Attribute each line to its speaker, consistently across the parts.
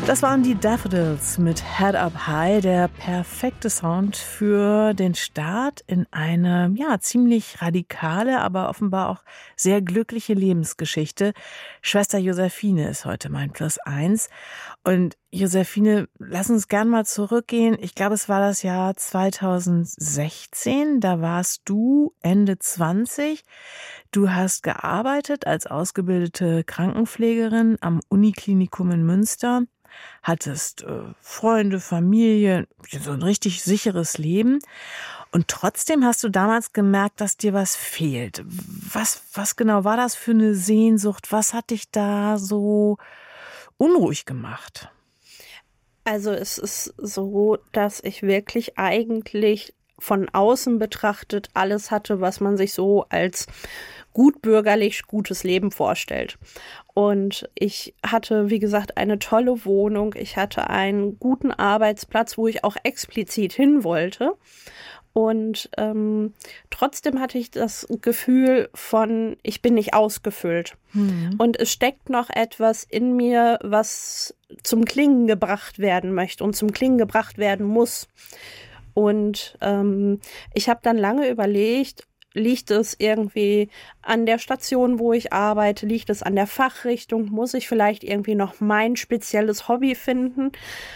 Speaker 1: Das waren die Daffodils mit Head Up High, der perfekte Sound für den Start in eine ziemlich radikale, aber offenbar auch sehr glückliche Lebensgeschichte. Schwester Josephine ist heute mein +1. Und Josephine, lass uns gern mal zurückgehen. Ich glaube, es war das Jahr 2016. Da warst du Ende 20. Du hast gearbeitet als ausgebildete Krankenpflegerin am Uniklinikum in Münster. Hattest Freunde, Familie, so ein richtig sicheres Leben. Und trotzdem hast du damals gemerkt, dass dir was fehlt. Was genau war das für eine Sehnsucht? Was hat dich da so unruhig gemacht?
Speaker 2: Also es ist so, dass ich wirklich eigentlich von außen betrachtet alles hatte, was man sich so als gutbürgerlich gutes Leben vorstellt. Und ich hatte, wie gesagt, eine tolle Wohnung. Ich hatte einen guten Arbeitsplatz, wo ich auch explizit hin wollte. Und trotzdem hatte ich das Gefühl von, ich bin nicht ausgefüllt. Und es steckt noch etwas in mir, was zum Klingen gebracht werden möchte und zum Klingen gebracht werden muss. Und ich habe dann lange überlegt, liegt es irgendwie an der Station, wo ich arbeite? Liegt es an der Fachrichtung? Muss ich vielleicht irgendwie noch mein spezielles Hobby finden?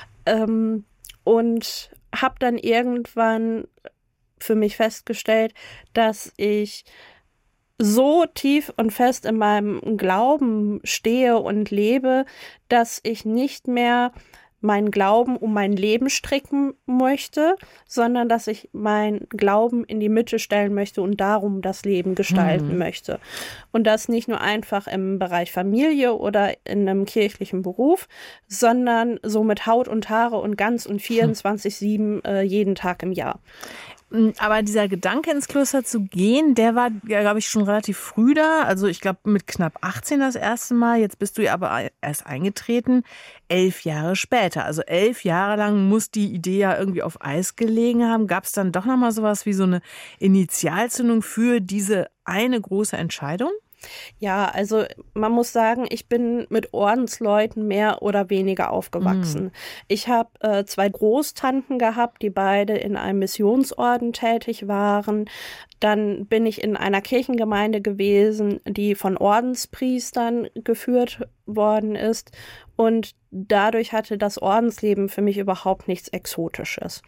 Speaker 2: Und habe dann irgendwann für mich festgestellt, dass ich so tief und fest in meinem Glauben stehe und lebe, dass ich nicht mehr meinen Glauben um mein Leben stricken möchte, sondern dass ich meinen Glauben in die Mitte stellen möchte und darum das Leben gestalten möchte. Und das nicht nur einfach im Bereich Familie oder in einem kirchlichen Beruf, sondern so mit Haut und Haare und ganz und 24/7 jeden Tag im Jahr.
Speaker 1: Aber dieser Gedanke, ins Kloster zu gehen, der war, ja, glaube ich, schon relativ früh da. Also ich glaube mit knapp 18 das erste Mal. Jetzt bist du ja aber erst eingetreten, 11 Jahre später. Also 11 Jahre lang muss die Idee ja irgendwie auf Eis gelegen haben. Gab es dann doch nochmal sowas wie so eine Initialzündung für diese eine große Entscheidung?
Speaker 2: Ja, also man muss sagen, ich bin mit Ordensleuten mehr oder weniger aufgewachsen. Ich habe 2 Großtanten gehabt, die beide in einem Missionsorden tätig waren. Dann bin ich in einer Kirchengemeinde gewesen, die von Ordenspriestern geführt worden ist. Und dadurch hatte das Ordensleben für mich überhaupt nichts Exotisches.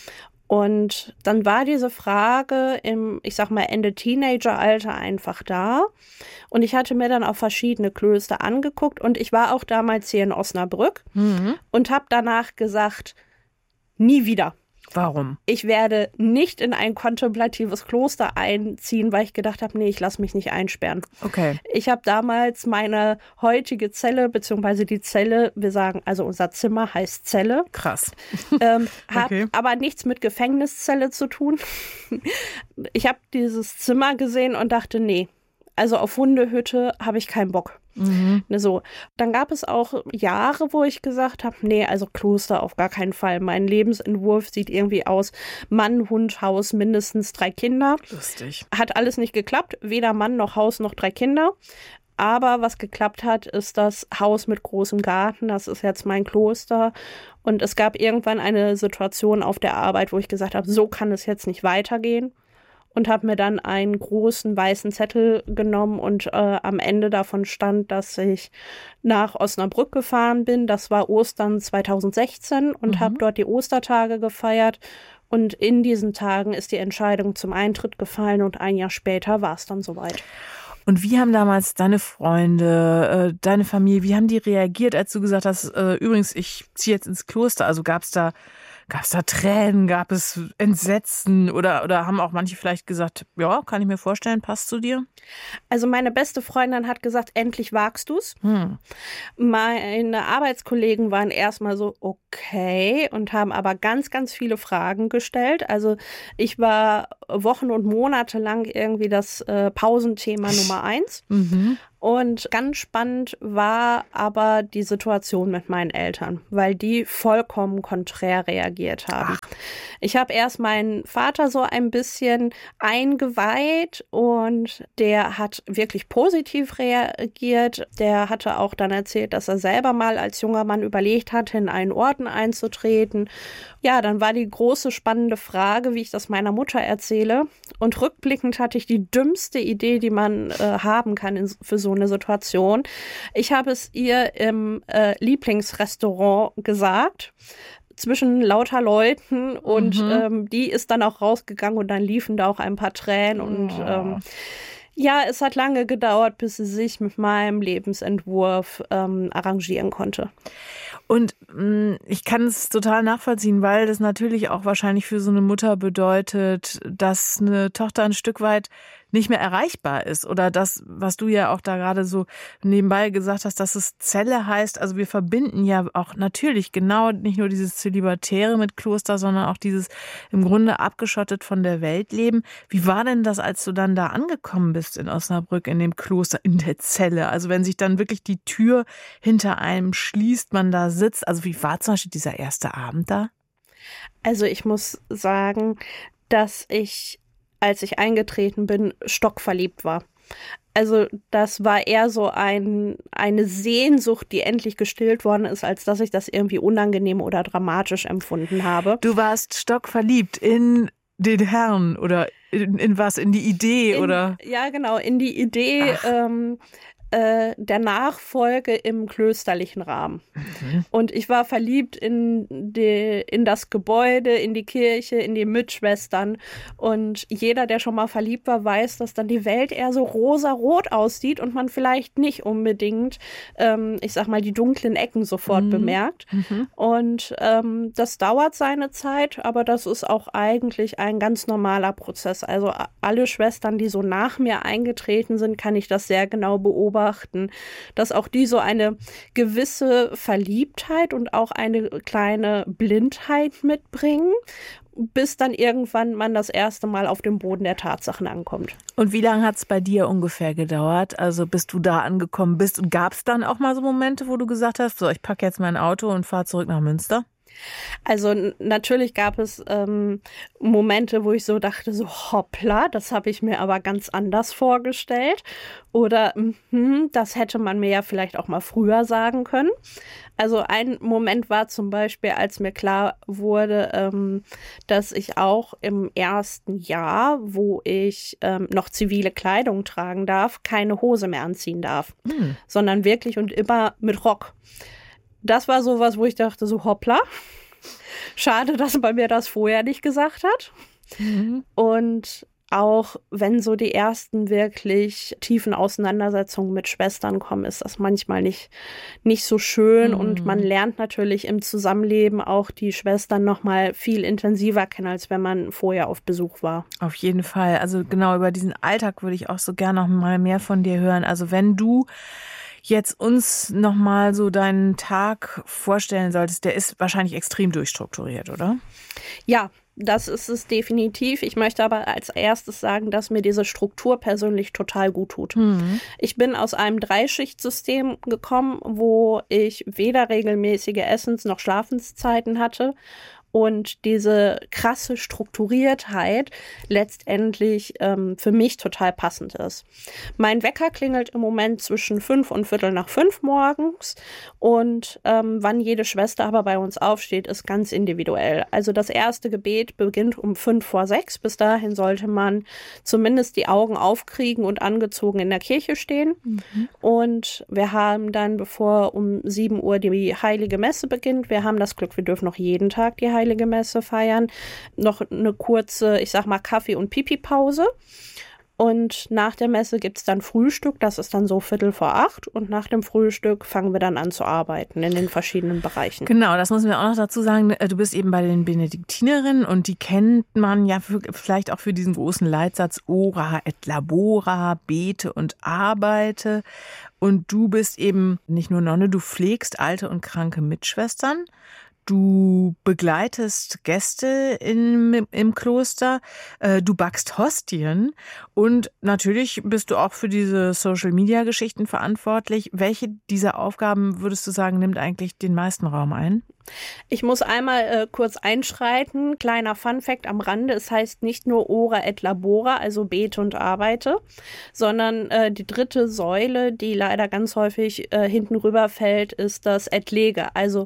Speaker 2: Und dann war diese Frage im, ich sag mal, Ende Teenageralter einfach da. Und ich hatte mir dann auch verschiedene Klöster angeguckt. Und ich war auch damals hier in Osnabrück und habe danach gesagt, nie wieder.
Speaker 1: Warum?
Speaker 2: Ich werde nicht in ein kontemplatives Kloster einziehen, weil ich gedacht habe, nee, ich lasse mich nicht einsperren.
Speaker 1: Okay.
Speaker 2: Ich habe damals meine heutige Zelle, beziehungsweise die Zelle, wir sagen, also unser Zimmer heißt Zelle.
Speaker 1: Krass.
Speaker 2: Hat aber nichts mit Gefängniszelle zu tun. Ich habe dieses Zimmer gesehen und dachte, nee, also auf Hundehütte habe ich keinen Bock. So. Dann gab es auch Jahre, wo ich gesagt habe, nee, also Kloster auf gar keinen Fall. Mein Lebensentwurf sieht irgendwie aus, Mann, Hund, Haus, mindestens 3 Kinder.
Speaker 1: Lustig.
Speaker 2: Hat alles nicht geklappt, weder Mann noch Haus noch 3 Kinder. Aber was geklappt hat, ist das Haus mit großem Garten. Das ist jetzt mein Kloster. Und es gab irgendwann eine Situation auf der Arbeit, wo ich gesagt habe, so kann es jetzt nicht weitergehen. Und habe mir dann einen großen weißen Zettel genommen und am Ende davon stand, dass ich nach Osnabrück gefahren bin. Das war Ostern 2016 und habe dort die Ostertage gefeiert. Und in diesen Tagen ist die Entscheidung zum Eintritt gefallen und ein Jahr später war es dann soweit.
Speaker 1: Und wie haben damals deine Freunde, deine Familie, wie haben die reagiert, als du gesagt hast, übrigens, ich ziehe jetzt ins Kloster? Also gab es da Tränen, gab es Entsetzen oder haben auch manche vielleicht gesagt, ja, kann ich mir vorstellen, passt zu dir?
Speaker 2: Also meine beste Freundin hat gesagt, endlich wagst du's. Meine Arbeitskollegen waren erstmal so, okay, und haben aber ganz, ganz viele Fragen gestellt. Also ich war Wochen und Monate lang irgendwie das Pausenthema Nummer 1. Und ganz spannend war aber die Situation mit meinen Eltern, weil die vollkommen konträr reagiert haben. Ach. Ich habe erst meinen Vater so ein bisschen eingeweiht und der hat wirklich positiv reagiert. Der hatte auch dann erzählt, dass er selber mal als junger Mann überlegt hatte, in einen Orden einzutreten. Ja, dann war die große spannende Frage, wie ich das meiner Mutter erzähle. Und rückblickend hatte ich die dümmste Idee, die man haben kann für so eine Situation. Ich habe es ihr im Lieblingsrestaurant gesagt, zwischen lauter Leuten und die ist dann auch rausgegangen und dann liefen da auch ein paar Tränen und ja, es hat lange gedauert, bis sie sich mit meinem Lebensentwurf arrangieren konnte.
Speaker 1: Und ich kann es total nachvollziehen, weil das natürlich auch wahrscheinlich für so eine Mutter bedeutet, dass eine Tochter ein Stück weit nicht mehr erreichbar ist. Oder das, was du ja auch da gerade so nebenbei gesagt hast, dass es Zelle heißt. Also wir verbinden ja auch natürlich genau nicht nur dieses Zölibatäre mit Kloster, sondern auch dieses im Grunde abgeschottet von der Welt leben. Wie war denn das, als du dann da angekommen bist in Osnabrück, in dem Kloster, in der Zelle? Also wenn sich dann wirklich die Tür hinter einem schließt, man da sitzt. Also wie war zum Beispiel dieser erste Abend da?
Speaker 2: Also ich muss sagen, dass ich, als ich eingetreten bin, stockverliebt war. Also das war eher so eine Sehnsucht, die endlich gestillt worden ist, als dass ich das irgendwie unangenehm oder dramatisch empfunden habe.
Speaker 1: Du warst stockverliebt in den Herrn oder in was? In die Idee oder?
Speaker 2: Ja, genau, in die Idee der Nachfolge im klösterlichen Rahmen. Und ich war verliebt in das Gebäude, in die Kirche, in die Mitschwestern. Und jeder, der schon mal verliebt war, weiß, dass dann die Welt eher so rosa-rot aussieht und man vielleicht nicht unbedingt, ich sag mal, die dunklen Ecken sofort bemerkt. Und das dauert seine Zeit, aber das ist auch eigentlich ein ganz normaler Prozess. Also alle Schwestern, die so nach mir eingetreten sind, kann ich das sehr genau beobachten, dass auch die so eine gewisse Verliebtheit und auch eine kleine Blindheit mitbringen, bis dann irgendwann man das erste Mal auf dem Boden der Tatsachen ankommt.
Speaker 1: Und wie lange hat es bei dir ungefähr gedauert, also bis du da angekommen bist? Und gab es dann auch mal so Momente, wo du gesagt hast, so, ich packe jetzt mein Auto und fahre zurück nach Münster?
Speaker 2: Also natürlich gab es Momente, wo ich so dachte, so hoppla, das habe ich mir aber ganz anders vorgestellt. Oder das hätte man mir ja vielleicht auch mal früher sagen können. Also ein Moment war zum Beispiel, als mir klar wurde, dass ich auch im ersten Jahr, wo ich noch zivile Kleidung tragen darf, keine Hose mehr anziehen darf, sondern wirklich und immer mit Rock. Das war sowas, wo ich dachte, so hoppla, schade, dass man mir das vorher nicht gesagt hat. Und auch wenn so die ersten wirklich tiefen Auseinandersetzungen mit Schwestern kommen, ist das manchmal nicht so schön. Und man lernt natürlich im Zusammenleben auch die Schwestern noch mal viel intensiver kennen, als wenn man vorher auf Besuch war.
Speaker 1: Auf jeden Fall. Also genau über diesen Alltag würde ich auch so gerne noch mal mehr von dir hören. Also wenn du jetzt uns nochmal so deinen Tag vorstellen solltest, der ist wahrscheinlich extrem durchstrukturiert, oder?
Speaker 2: Ja, das ist es definitiv. Ich möchte aber als erstes sagen, dass mir diese Struktur persönlich total gut tut. Ich bin aus einem Dreischichtsystem gekommen, wo ich weder regelmäßige Essens- noch Schlafenszeiten hatte. Und diese krasse Strukturiertheit letztendlich für mich total passend ist. Mein Wecker klingelt im Moment zwischen 5 und Viertel nach 5 morgens. Und wann jede Schwester aber bei uns aufsteht, ist ganz individuell. Also das erste Gebet beginnt um 5 vor 6. Bis dahin sollte man zumindest die Augen aufkriegen und angezogen in der Kirche stehen. Und wir haben dann, bevor um 7 Uhr die Heilige Messe beginnt, wir haben das Glück, wir dürfen noch jeden Tag die Heilige Messe feiern. Noch eine kurze, ich sag mal, Kaffee- und Pipi-Pause. Und nach der Messe gibt es dann Frühstück, das ist dann so 7:45. Und nach dem Frühstück fangen wir dann an zu arbeiten in den verschiedenen Bereichen.
Speaker 1: Genau, das müssen wir auch noch dazu sagen. Du bist eben bei den Benediktinerinnen und die kennt man ja vielleicht auch für diesen großen Leitsatz Ora et labora, bete und arbeite. Und du bist eben nicht nur Nonne, du pflegst alte und kranke Mitschwestern. Du begleitest Gäste im Kloster, du backst Hostien und natürlich bist du auch für diese Social-Media-Geschichten verantwortlich. Welche dieser Aufgaben, würdest du sagen, nimmt eigentlich den meisten Raum ein?
Speaker 2: Ich muss einmal kurz einschreiten. Kleiner Funfact am Rande. Es heißt nicht nur Ora et Labora, also bete und arbeite, sondern die dritte Säule, die leider ganz häufig hinten rüberfällt, ist das et lege, also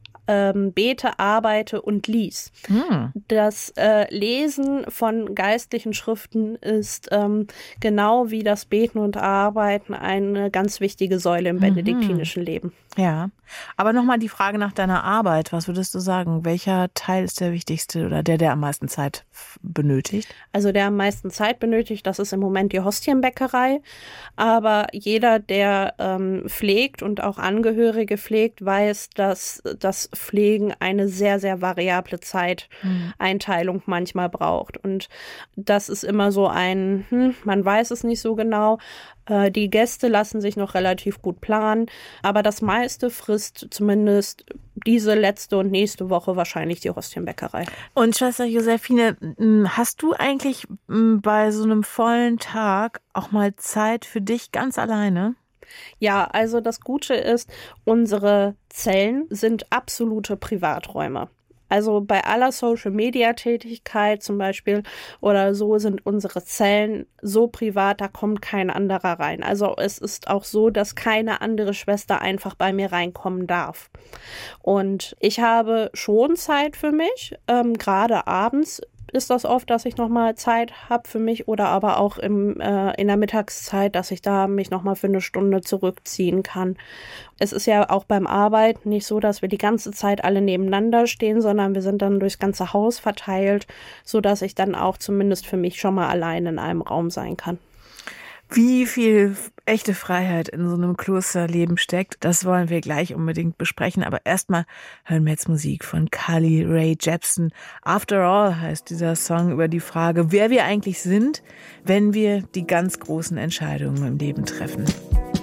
Speaker 2: bete, arbeite und lies. Das Lesen von geistlichen Schriften ist genau wie das Beten und Arbeiten eine ganz wichtige Säule im benediktinischen Leben.
Speaker 1: Ja, aber nochmal die Frage nach deiner Arbeit. Was würdest du sagen? Welcher Teil ist der wichtigste oder der am meisten Zeit benötigt?
Speaker 2: Also der am meisten Zeit benötigt, das ist im Moment die Hostienbäckerei. Aber jeder, der pflegt und auch Angehörige pflegt, weiß, dass das Pflegen eine sehr, sehr variable Zeiteinteilung manchmal braucht. Und das ist immer so man weiß es nicht so genau. Die Gäste lassen sich noch relativ gut planen, aber das meiste frisst zumindest diese letzte und nächste Woche wahrscheinlich die Hostienbäckerei.
Speaker 1: Und Schwester Josephine, hast du eigentlich bei so einem vollen Tag auch mal Zeit für dich ganz alleine?
Speaker 2: Ja, also das Gute ist, unsere Zellen sind absolute Privaträume. Also bei aller Social-Media-Tätigkeit zum Beispiel oder so sind unsere Zellen so privat, da kommt kein anderer rein. Also es ist auch so, dass keine andere Schwester einfach bei mir reinkommen darf. Und ich habe schon Zeit für mich, gerade abends ist das oft, dass ich nochmal Zeit habe für mich oder aber auch in der Mittagszeit, dass ich da mich nochmal für eine Stunde zurückziehen kann. Es ist ja auch beim Arbeiten nicht so, dass wir die ganze Zeit alle nebeneinander stehen, sondern wir sind dann durchs ganze Haus verteilt, sodass ich dann auch zumindest für mich schon mal allein in einem Raum sein kann.
Speaker 1: Wie viel echte Freiheit in so einem Klosterleben steckt, das wollen wir gleich unbedingt besprechen. Aber erstmal hören wir jetzt Musik von Carly Rae Jepsen. After All heißt dieser Song über die Frage, wer wir eigentlich sind, wenn wir die ganz großen Entscheidungen im Leben treffen.